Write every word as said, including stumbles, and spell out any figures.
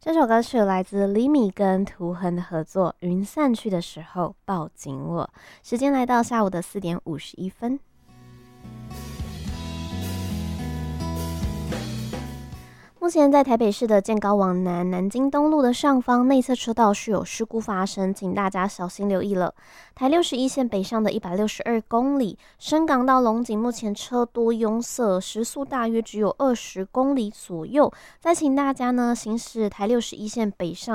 这首歌曲来自李米跟涂恒的合作，《云散去的时候抱紧我》。时间来到下午的四点五十一分。目前在台北市的健高往南南京东路的上方内侧车道是有事故发生，请大家小心留意了。台六十一线北上的一百六十二公里，深港到龙井目前车多拥塞，时速大约只有二十公里左右。再请大家呢行驶台六十一线北上